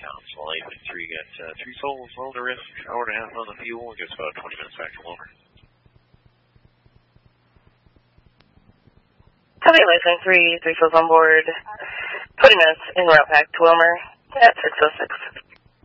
Council 853, got 3 souls on the risk, hour and a half on the fuel, and just about 20 minutes back to Wilmer. Copy, Listen 3 souls on board, 20 minutes in route back to Wilmer at 6:06.